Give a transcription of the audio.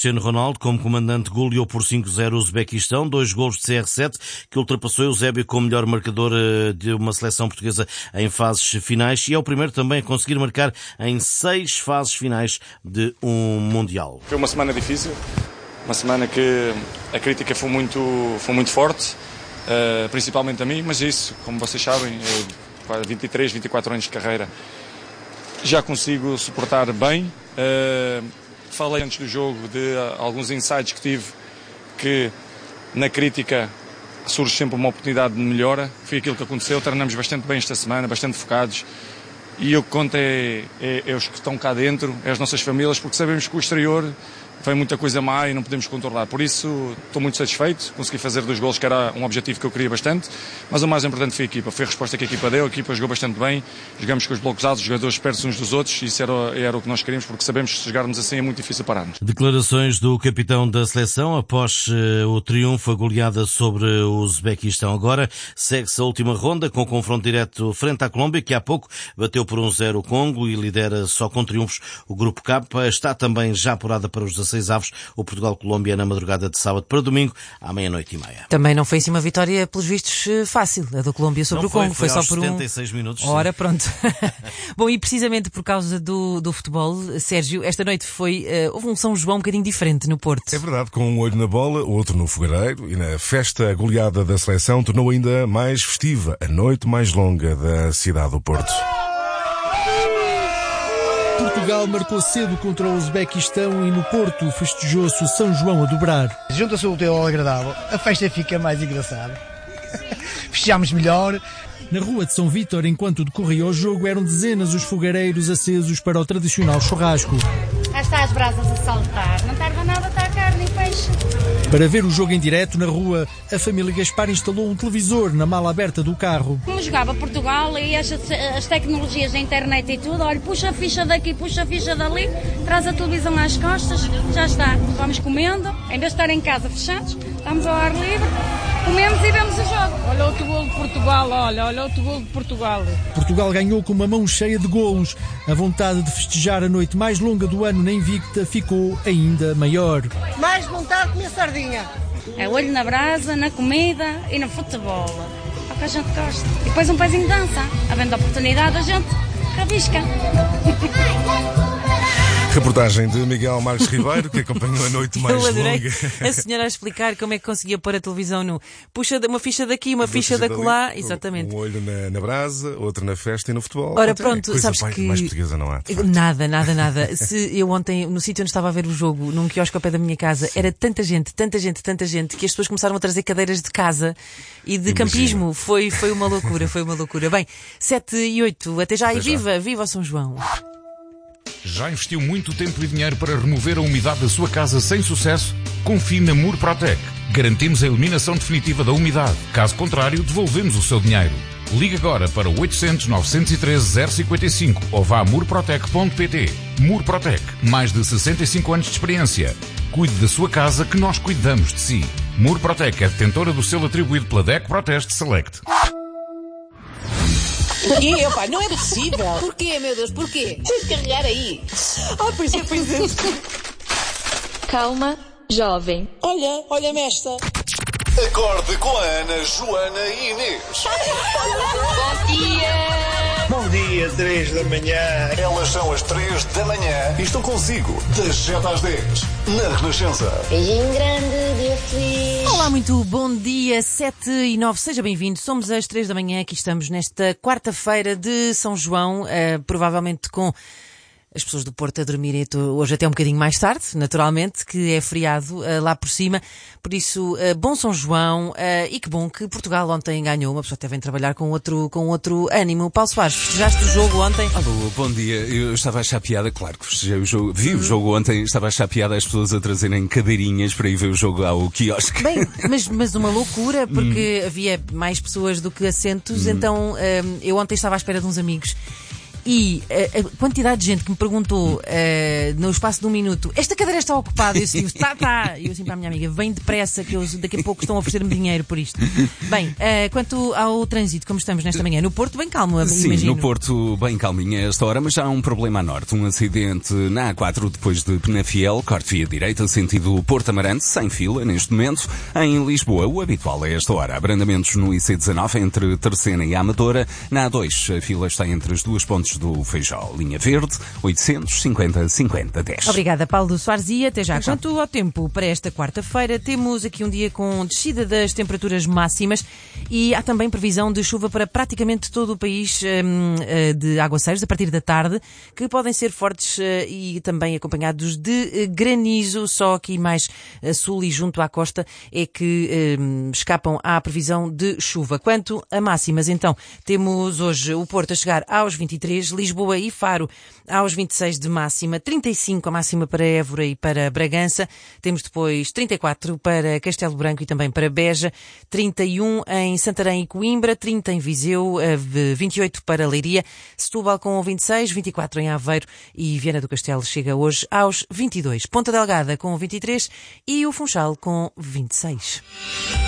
Cristiano Ronaldo, como comandante, goleou por 5-0 o Uzbequistão, 2 golos de CR7, que ultrapassou Eusébio como melhor marcador de uma seleção portuguesa em fases finais, e é o primeiro também a conseguir marcar em 6 fases finais de um Mundial. Foi uma semana difícil, uma semana que a crítica foi muito forte, principalmente a mim, mas isso, como vocês sabem, 23, 24 anos de carreira, já consigo suportar bem. Falei antes do jogo de alguns insights que tive, que na crítica surge sempre uma oportunidade de melhora. Foi aquilo que aconteceu, treinamos bastante bem esta semana, bastante focados, e o que conta é os que estão cá dentro, é as nossas famílias, porque sabemos que o exterior vem muita coisa má e não podemos controlar. Por isso estou muito satisfeito, consegui fazer 2 golos, que era um objetivo que eu queria bastante, mas o mais importante foi a equipa, foi a resposta que a equipa deu. A equipa jogou bastante bem, jogamos com os blocos altos, os jogadores perto uns dos outros, e isso era o que nós queríamos, porque sabemos que se jogarmos assim é muito difícil pararmos. Declarações do capitão da seleção após o triunfo, a goleada sobre o Uzbequistão. Agora segue-se a última ronda com o confronto direto frente à Colômbia, que há pouco bateu por 1-0 o Congo e lidera só com triunfos o Grupo K. Está também já apurada para os 16 avos o Portugal-Colômbia na madrugada de sábado para domingo, à 00:30. Também não foi assim uma vitória, pelos vistos, fácil, a da Colômbia sobre o Congo. Foi só por 76 minutos. Ora, pronto. Bom, e precisamente por causa do futebol, Sérgio, esta noite houve um São João um bocadinho diferente no Porto. É verdade, com um olho na bola, outro no fogareiro, e na festa goleada da seleção tornou ainda mais festiva a noite mais longa da cidade do Porto. Portugal marcou cedo contra o Uzbequistão e no Porto festejou-se o São João a dobrar. Junta-se o útil ao agradável, a festa fica mais engraçada. Festejamos melhor. Na rua de São Vítor, enquanto decorria o jogo, eram dezenas os fogareiros acesos para o tradicional churrasco. Lá está as brasas a saltar, não tarda nada, está a carne e peixe. Para ver o jogo em direto na rua, a família Gaspar instalou um televisor na mala aberta do carro. Como jogava Portugal e as tecnologias da internet e tudo, olha, puxa a ficha daqui, puxa a ficha dali, traz a televisão às costas, já está. Vamos comendo, em vez de estar em casa fechados, estamos ao ar livre, comemos e vemos o jogo. Olha outro golo de Portugal, olha outro golo de Portugal. Portugal ganhou com uma mão cheia de golos. A vontade de festejar a noite mais longa do ano na Invicta ficou ainda maior. Mais vontade de comer sardinha. É olho na brasa, na comida e no futebol. É o que a gente gosta. E depois um pezinho de dança. Havendo a oportunidade, a gente rabisca. Reportagem de Miguel Marques Ribeiro, que acompanhou a noite mais longa. Eu adorei a senhora a explicar como é que conseguia pôr a televisão no... Puxa uma ficha daqui, uma ficha da colar. Exatamente. Um olho na brasa, outro na festa e no futebol. Ora, pronto, sabes que... mais portuguesa não há. Nada. Se eu ontem, no sítio onde estava a ver o jogo, num quiosque ao pé da minha casa, era tanta gente, que as pessoas começaram a trazer cadeiras de casa e de campismo. Foi uma loucura. Bem, 7:08, até já, e viva o São João. Já investiu muito tempo e dinheiro para remover a umidade da sua casa sem sucesso? Confie na Murprotec. Garantimos a eliminação definitiva da umidade. Caso contrário, devolvemos o seu dinheiro. Ligue agora para 800 913 055 ou vá a murprotec.pt. Murprotec. Mais de 65 anos de experiência. Cuide da sua casa que nós cuidamos de si. Murprotec é detentora do selo atribuído pela DECO Proteste Select. Porquê? Opa, não é possível. Porquê, meu Deus, porquê? Deixa de carregar aí. Pois é. Calma, jovem. Olha-me esta. Acorde com a Ana, Joana e Inês. Bom dia. Bom dia, 3 da manhã. Elas são as 3 da manhã e estão consigo das 7 às 10 na Renascença. Beijinho grande, dia feliz. Olá, muito bom dia, 7:09, seja bem-vindo. Somos às 3 da manhã, aqui estamos nesta quarta-feira de São João, provavelmente com as pessoas do Porto a dormirem hoje até um bocadinho mais tarde, naturalmente, que é feriado lá por cima. Por isso, bom São João, e que bom que Portugal ontem ganhou. Uma pessoa até vem trabalhar com outro ânimo. Paulo Soares, festejaste o jogo ontem? Alô, bom dia. Eu estava a achar piada, claro que festejei o jogo. Vi o jogo ontem, estava a achar piada as pessoas a trazerem cadeirinhas para ir ver o jogo ao quiosque. Bem, mas uma loucura, porque havia mais pessoas do que assentos, então eu ontem estava à espera de uns amigos. E a quantidade de gente que me perguntou no espaço de um minuto: esta cadeira está ocupada? Eu disse: está. E eu assim para a minha amiga: vem depressa, que eles daqui a pouco estão a oferecer-me dinheiro por isto. Bem, quanto ao trânsito, como estamos nesta manhã, no Porto, bem calmo, imagino. Sim, no Porto, bem calminho a esta hora, mas já há um problema a norte. Um acidente na A4 depois de Penafiel, corte via direita, sentido Porto Amarante, sem fila neste momento. Em Lisboa, o habitual a esta hora. Abrandamentos no IC19 entre Terceira e Amadora. Na A2, a fila está entre as duas pontes do Feijó. Linha Verde, 850-50-10. Obrigada, Paulo Soares, e até já. Quanto ao tempo para esta quarta-feira, temos aqui um dia com descida das temperaturas máximas e há também previsão de chuva para praticamente todo o país, de aguaceiros a partir da tarde, que podem ser fortes e também acompanhados de granizo. Só aqui mais a sul e junto à costa é que escapam à previsão de chuva. Quanto a máximas, então, temos hoje o Porto a chegar aos 23, Lisboa e Faro aos 26 de máxima, 35 a máxima para Évora e para Bragança, temos depois 34 para Castelo Branco e também para Beja, 31 em Santarém e Coimbra, 30 em Viseu, 28 para Leiria, Setúbal com 26, 24 em Aveiro e Viana do Castelo chega hoje aos 22. Ponta Delgada com 23 e o Funchal com 26.